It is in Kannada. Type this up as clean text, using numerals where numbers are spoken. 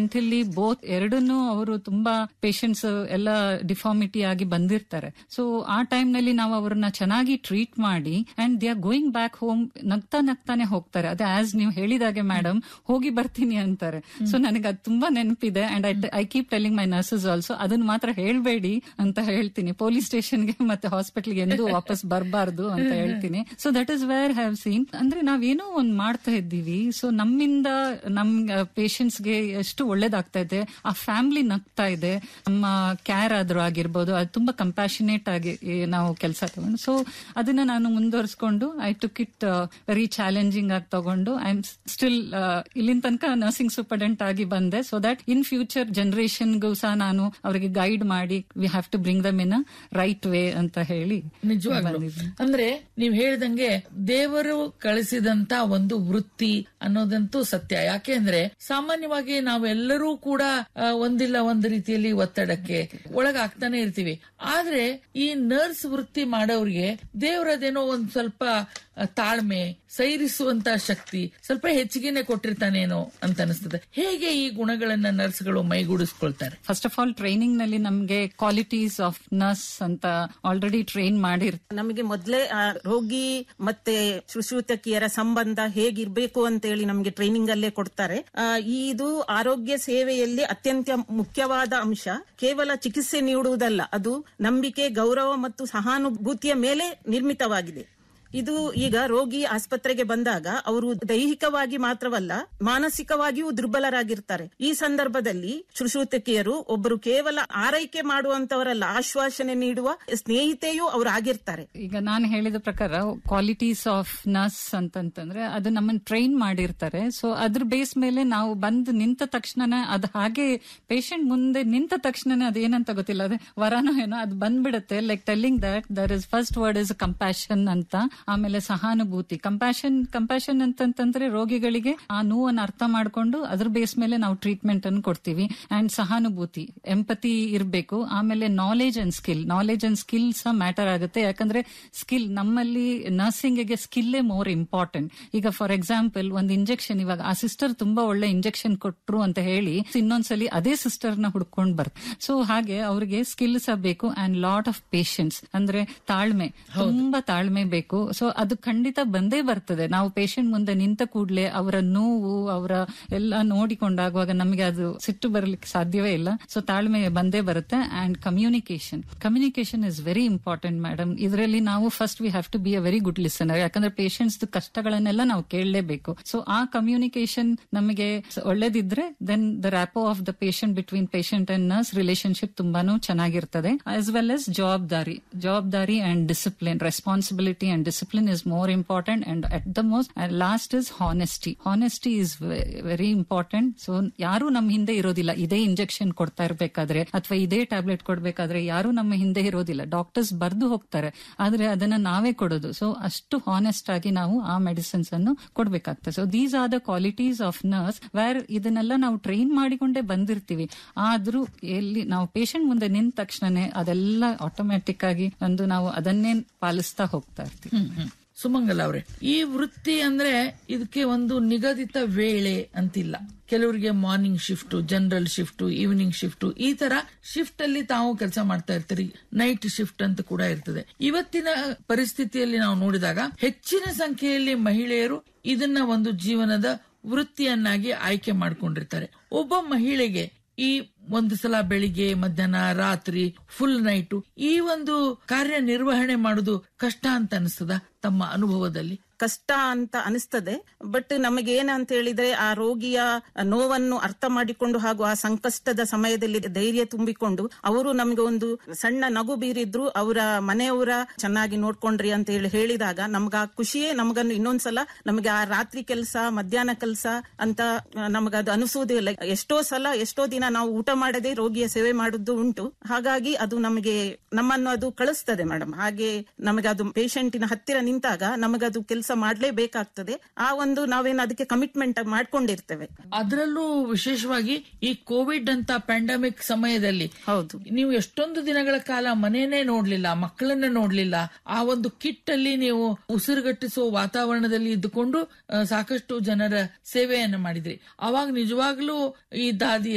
ಮೆಂಟಲಿ ಬೋತ್ ಎರಡನ್ನೂ ಅವರು ತುಂಬಾ ಪೇಷಂಟ್ಸ್ ಎಲ್ಲ ಡಿಫಾರ್ಮಿಟಿ ಆಗಿ ಬಂದಿರ್ತಾರೆ. ಸೊ ಆ ಟೈಮ್ ನಲ್ಲಿ ನಾವು ಅವ್ರನ್ನ ಚೆನ್ನಾಗಿ ಟ್ರೀಟ್ ಮಾಡಿ and they are going back home ನಗ್ತಾನೆ ಹೋಗ್ತಾರೆ. ಅದೇ ಆಸ್ ನೀವು ಹೇಳಿದಾಗೆ ಮೇಡಮ್ ಹೋಗಿ ಬರ್ತೀನಿ ಅಂತಾರೆ. ಸೊ ನನಗೆ ಅದು ತುಂಬಾ ನೆನಪಿದೆ and I keep telling my nurses also ಅದನ್ನ ಮಾತ್ರ ಹೇಳ್ಬೇಡಿ ಅಂತ ಹೇಳ್ತೀನಿ. ಪೊಲೀಸ್ ಸ್ಟೇಷನ್ಗೆ ಮತ್ತೆ ಹಾಸ್ಪಿಟಲ್ಗೆ ಎಂದು ವಾಪಸ್ ಬರಬಾರ್ದು ಅಂತ ಹೇಳ್ತೀನಿ. So that is where have seen ಅಂದ್ರೆ ನಾವೇನೋ ಒಂದ್ ಮಾಡ್ತಾ ಇದ್ದೀವಿ. ಸೊ ನಮ್ಮಿಂದ ನಮ್ ಪೇಷಂಟ್ಸ್ಗೆ ಎಷ್ಟು ಒಳ್ಳೇದಾಗ್ತಾ ಇದೆ, ಆ ಫ್ಯಾಮಿಲಿ ನಗ್ತಾ ಇದೆ, ನಮ್ಮ ಕೇರ್ ಆದ್ರೂ ಆಗಿರ್ಬೋದು, ಅದು ತುಂಬಾ ಕಂಪ್ಯಾಷನೇಟ್ ಆಗಿ ನಾವು ಕೆಲಸ ತಗೊಂಡು. ಸೊ ಅದನ್ನ ನಾನು ಮುಂದುವರಿಸಿಕೊಂಡು I took it very challenging ಆಗಿ ತಗೊಂಡು ಐ ಆಮ್ ಸ್ಟಿಲ್ ಇಲ್ಲಿನ ತನಕ ನರ್ಸಿಂಗ್ ಸೂಪರ್ಡೆಂಟ್ ಆಗಿ ಬಂದೆ. ಸೊ ದಟ್ ಇನ್ ಫ್ಯೂಚರ್ ಜನರೇಷನ್ಗೂ ಸಹ ನಾನು ಅವರಿಗೆ ಗೈಡ್ ಮಾಡಿ we have to bring dum in a right way ಅಂತ ಹೇಳಿ. ನಿಜವಾಗ್ಲೂ ಅಂದ್ರೆ ನೀವ್ ಹೇಳಿದಂಗೆ ದೇವರು ಕಳಿಸಿದಂತ ಒಂದು ವೃತ್ತಿ ಅನ್ನೋದಂತೂ ಸತ್ಯ. ಯಾಕೆಂದ್ರೆ ಸಾಮಾನ್ಯವಾಗಿ ನಾವೆಲ್ಲರೂ ಕೂಡ ಒಂದಿಲ್ಲ ಒಂದು ರೀತಿಯಲ್ಲಿ ಒತ್ತಡಕ್ಕೆ ಒಳಗಾಗ್ತಾನೆ ಇರ್ತೀವಿ. ಆದ್ರೆ ಈ ನರ್ಸ್ ವೃತ್ತಿ ಮಾಡೋರಿಗೆ ದೇವರದೇನೋ ಒಂದ್ ಸ್ವಲ್ಪ ತಾಳ್ಮೆ, ಸೈರಿಸುವಂತ ಶಕ್ತಿ ಸ್ವಲ್ಪ ಹೆಚ್ಚಿಗೆನೆ ಕೊಟ್ಟಿರ್ತಾನೇನೋ ಅಂತ ಅನಿಸ್ತದೆ. ಹೇಗೆ ಈ ಗುಣಗಳನ್ನ ನರ್ಸ್ಗಳು ಮೈಗೂಡಿಸ್ಕೊಳ್ತಾರೆ? ಫಸ್ಟ್ ಆಫ್ ಆಲ್ ಟ್ರೈನಿಂಗ್ ನಲ್ಲಿ ನಮ್ಗೆ ಕ್ವಾಲಿಟೀಸ್ ಆಫ್ ನರ್ಸ್ ಅಂತ ಆಲ್ರೆಡಿ ಟ್ರೈನ್ ಮಾಡಿರ್ತಾರೆ. ನಮಗೆ ಮೊದಲೇ ರೋಗಿ ಮತ್ತೆ ಶುಶ್ರೂಷಕಿಯರ ಸಂಬಂಧ ಹೇಗಿರ್ಬೇಕು ಅಂತ ಹೇಳಿ ನಮ್ಗೆ ಟ್ರೈನಿಂಗ್ ಅಲ್ಲೇ ಕೊಡ್ತಾರೆ. ಇದು ಆರೋಗ್ಯ ಸೇವೆಯಲ್ಲಿ ಅತ್ಯಂತ ಮುಖ್ಯವಾದ ಅಂಶ. ಕೇವಲ ಚಿಕಿತ್ಸೆ ನೀಡುವುದಲ್ಲ, ಅದು ನಂಬಿಕೆ, ಗೌರವ ಮತ್ತು ಸಹಾನುಭೂತಿಯ ಮೇಲೆ ನಿರ್ಮಿತವಾಗಿದೆ. ಇದು ಈಗ ರೋಗಿ ಆಸ್ಪತ್ರೆಗೆ ಬಂದಾಗ ಅವರು ದೈಹಿಕವಾಗಿ ಮಾತ್ರವಲ್ಲ ಮಾನಸಿಕವಾಗಿಯೂ ದುರ್ಬಲರಾಗಿರ್ತಾರೆ. ಈ ಸಂದರ್ಭದಲ್ಲಿ ಶುಶ್ರೂಷಕಿಯರು ಒಬ್ಬರು ಕೇವಲ ಆರೈಕೆ ಮಾಡುವಂತವರಲ್ಲ, ಆಶ್ವಾಸನೆ ನೀಡುವ ಸ್ನೇಹಿತೆಯೂ ಅವರು ಆಗಿರ್ತಾರೆ. ಈಗ ನಾನು ಹೇಳಿದ ಪ್ರಕಾರ ಕ್ವಾಲಿಟೀಸ್ ಆಫ್ ನರ್ಸ್ ಅಂತಂತಂದ್ರೆ ಅದು ನಮ್ಮನ್ನು ಟ್ರೈನ್ ಮಾಡಿರ್ತಾರೆ. ಸೊ ಅದ್ರ ಬೇಸ್ ಮೇಲೆ ನಾವು ಬಂದು ನಿಂತ ತಕ್ಷಣ ಅದು ಹಾಗೆ ಪೇಷಂಟ್ ಮುಂದೆ ನಿಂತ ತಕ್ಷಣ ಅದೇನಂತ ಗೊತ್ತಿಲ್ಲ, ಅದೇ ವರನೋ ಏನೋ ಅದು ಬಂದ್ಬಿಡುತ್ತೆ. Like telling that there is first word is compassion ಅಂತ, ಆಮೇಲೆ ಸಹಾನುಭೂತಿ. ಕಂಪ್ಯಾಷನ್ ಅಂತಂತಂದ್ರೆ ರೋಗಿಗಳಿಗೆ ಆ ನೋವನ್ನು ಅರ್ಥ ಮಾಡ್ಕೊಂಡು ಅದ್ರ ಬೇಸ್ ಮೇಲೆ ನಾವು ಟ್ರೀಟ್ಮೆಂಟ್ ಅನ್ನು ಕೊಡ್ತೀವಿ. ಅಂಡ್ ಸಹಾನುಭೂತಿ, ಎಂಪತಿ ಇರಬೇಕು. ಆಮೇಲೆ ನಾಲೆಜ್ ಅಂಡ್ ಸ್ಕಿಲ್ ಸಹ ಮ್ಯಾಟರ್ ಆಗುತ್ತೆ. ಯಾಕಂದ್ರೆ ಸ್ಕಿಲ್ ನಮ್ಮಲ್ಲಿ ನರ್ಸಿಂಗ್ ಗೆ ಸ್ಕಿಲ್ಲೇ ಮೋರ್ ಇಂಪಾರ್ಟೆಂಟ್. ಈಗ ಫಾರ್ ಎಕ್ಸಾಂಪಲ್ ಒಂದು ಇಂಜೆಕ್ಷನ್, ಇವಾಗ ಆ ಸಿಸ್ಟರ್ ತುಂಬಾ ಒಳ್ಳೆ ಇಂಜೆಕ್ಷನ್ ಕೊಟ್ರು ಅಂತ ಹೇಳಿ ಇನ್ನೊಂದ್ಸಲಿ ಅದೇ ಸಿಸ್ಟರ್ ನ ಹುಡ್ಕೊಂಡ್ ಬರ್ತಾರೆ. ಸೊ ಹಾಗೆ ಅವ್ರಿಗೆ ಸ್ಕಿಲ್ ಸಹ ಬೇಕು ಅಂಡ್ ಲಾಟ್ ಆಫ್ ಪೇಷನ್ಸ್ ಅಂದ್ರೆ ತಾಳ್ಮೆ, ತುಂಬಾ ತಾಳ್ಮೆ ಬೇಕು. ಸೊ ಅದು ಖಂಡಿತ ಬಂದೇ ಬರ್ತದೆ. ನಾವು ಪೇಷಂಟ್ ಮುಂದೆ ನಿಂತ ಕೂಡಲೇ ಅವರ ನೋವು ಅವರ ಎಲ್ಲ ನೋಡಿಕೊಂಡಾಗುವಾಗ ನಮಗೆ ಅದು ಸಿಟ್ಟು ಬರಲಿಕ್ಕೆ ಸಾಧ್ಯವೇ ಇಲ್ಲ. ಸೊ ತಾಳ್ಮೆ ಬಂದೇ ಬರುತ್ತೆ. And communication is very important madam. ಇದರಲ್ಲಿ ನಾವು first we have to be a very good listener. ಯಾಕಂದ್ರೆ ಪೇಷಂಟ್ಸ್ ಕಷ್ಟಗಳನ್ನೆಲ್ಲ ನಾವು ಕೇಳಲೇಬೇಕು. ಸೊ ಆ ಕಮ್ಯುನಿಕೇಶನ್ ನಮಗೆ ಒಳ್ಳೇದಿದ್ರೆ then the rapport of the patient between patient and nurse relationship ತುಂಬಾನು ಚೆನ್ನಾಗಿರ್ತದೆ. ಆಸ್ ವೆಲ್ ಆಸ್ ಜವಾಬ್ದಾರಿ and discipline, responsibility and discipline is more important, and at the most last is honesty is very important. So ಯಾರು ನಮ್ಮ ಹಿಂದೆ ಇರೋದಿಲ್ಲ. ಇದೇ ಇಂಜೆಕ್ಷನ್ ಕೊಡ್ತಾ ಇರ್ಬೇಕಾದ್ರೆ ಅಥವಾ ಇದೇ ಟ್ಯಾಬ್ಲೆಟ್ ಕೊಡ್ಬೇಕಾದ್ರೆ ಯಾರು ನಮ್ಮ ಹಿಂದೆ ಇರೋದಿಲ್ಲ. ಡಾಕ್ಟರ್ಸ್ ಬರ್ದು ಹೋಗ್ತಾರೆ, ಆದ್ರೆ ಅದನ್ನ ನಾವೇ ಕೊಡೋದು. ಸೊ ಅಷ್ಟು ಹಾನೆಸ್ಟ್ ಆಗಿ ನಾವು ಆ ಮೆಡಿಸಿನ್ಸ್ ಅನ್ನು ಕೊಡ್ಬೇಕಾಗ್ತದೆ. So these are the qualities of nurse wear ಇದನ್ನೆಲ್ಲ ನಾವು ಟ್ರೈನ್ ಮಾಡಿಕೊಂಡೇ ಬಂದಿರ್ತೀವಿ. ಆದ್ರೂ ಎಲ್ಲಿ ನಾವು ಪೇಷಂಟ್ ಮುಂದೆ ನಿಂತ ತಕ್ಷಣನೇ ಅದೆಲ್ಲ ಆಟೋಮ್ಯಾಟಿಕ್ ಆಗಿ ಒಂದು ನಾವು ಅದನ್ನೇ ಪಾಲಿಸ್ತಾ ಹೋಗ್ತಾ ಇರ್ತೀವಿ. ಸುಮಂಗಲ್ ಅವರೇ, ಈ ವೃತ್ತಿ ಅಂದ್ರೆ ಇದಕ್ಕೆ ಒಂದು ನಿಗದಿತ ವೇಳೆ ಅಂತಿಲ್ಲ. ಕೆಲವರಿಗೆ morning shift, general shift, evening shift, ಈ ತರ ಶಿಫ್ಟ್ ಅಲ್ಲಿ ತಾವು ಕೆಲಸ ಮಾಡ್ತಾ ಇರ್ತೀರಿ. ನೈಟ್ ಶಿಫ್ಟ್ ಅಂತ ಕೂಡ ಇರ್ತದೆ. ಇವತ್ತಿನ ಪರಿಸ್ಥಿತಿಯಲ್ಲಿ ನಾವು ನೋಡಿದಾಗ ಹೆಚ್ಚಿನ ಸಂಖ್ಯೆಯಲ್ಲಿ ಮಹಿಳೆಯರು ಇದನ್ನ ಒಂದು ಜೀವನದ ವೃತ್ತಿಯನ್ನಾಗಿ ಆಯ್ಕೆ ಮಾಡ್ಕೊಂಡಿರ್ತಾರೆ. ಒಬ್ಬ ಮಹಿಳೆಗೆ ಈ ಒಂದು ಸಲ ಬೆಳಿಗ್ಗೆ, ಮಧ್ಯಾಹ್ನ, ರಾತ್ರಿ, ಫುಲ್ ನೈಟ್ ಈ ಒಂದು ಕಾರ್ಯನಿರ್ವಹಣೆ ಮಾಡುದು ಕಷ್ಟ ಅಂತ ಅನಿಸ್ತದ ತಮ್ಮ ಅನುಭವದಲ್ಲಿ? ಕಷ್ಟ ಅಂತ ಅನಿಸ್ತದೆ. ಬಟ್ ನಮಗೆ ಏನಂತ ಹೇಳಿದ್ರೆ ಆ ರೋಗಿಯ ನೋವನ್ನು ಅರ್ಥ ಮಾಡಿಕೊಂಡು ಹಾಗೂ ಆ ಸಂಕಷ್ಟದ ಸಮಯದಲ್ಲಿ ಧೈರ್ಯ ತುಂಬಿಕೊಂಡು ಅವರು ನಮಗೆ ಒಂದು ಸಣ್ಣ ನಗು ಬೀರಿದ್ರು, ಅವರ ಮನೆಯವರ ಚೆನ್ನಾಗಿ ನೋಡ್ಕೊಂಡ್ರಿ ಅಂತ ಹೇಳಿದಾಗ ನಮ್ಗ ಆ ಖುಷಿಯೇ ನಮಗನ್ನು ಇನ್ನೊಂದ್ಸಲ ನಮಗೆ ಆ ರಾತ್ರಿ ಕೆಲಸ, ಮಧ್ಯಾಹ್ನ ಕೆಲಸ ಅಂತ ನಮಗದು ಅನಿಸುವುದಿಲ್ಲ. ಎಷ್ಟೋ ದಿನ ನಾವು ಊಟ ಮಾಡದೆ ರೋಗಿಯ ಸೇವೆ ಮಾಡುವುದು ಉಂಟು. ಹಾಗಾಗಿ ಅದು ನಮ್ಮನ್ನು ಅದು ಕಳಿಸ್ತದೆ ಮೇಡಮ್. ಹಾಗೆ ನಮಗೆ ಅದು ಪೇಷಂಟಿನ ಹತ್ತಿರ ನಿಂತಾಗ ನಮಗದು ಕೆಲಸ ಮಾಡ್ಲೇಬೇಕಾಗ್ತದೆ. ಆ ಒಂದು ನಾವೇನು ಅದಕ್ಕೆ ಕಮಿಟ್ಮೆಂಟ್ ಮಾಡ್ಕೊಂಡಿರ್ತೇವೆ. ಅದರಲ್ಲೂ ವಿಶೇಷವಾಗಿ ಈ ಕೋವಿಡ್ ಅಂತ ಪ್ಯಾಂಡಮಿಕ್ ಸಮಯದಲ್ಲಿ ಹೌದು, ನೀವು ಎಷ್ಟೊಂದು ದಿನಗಳ ಕಾಲ ಮನೆಯನ್ನೇ ನೋಡ್ಲಿಲ್ಲ, ಮಕ್ಕಳನ್ನೇ ನೋಡ್ಲಿಲ್ಲ. ಆ ಒಂದು ಕಿಟ್ ಅಲ್ಲಿ ನೀವು ಉಸಿರುಗಟ್ಟಿಸುವ ವಾತಾವರಣದಲ್ಲಿ ಇದ್ದುಕೊಂಡು ಸಾಕಷ್ಟು ಜನರ ಸೇವೆಯನ್ನು ಮಾಡಿದ್ರಿ. ಅವಾಗ ನಿಜವಾಗ್ಲೂ ಈ ದಾದಿ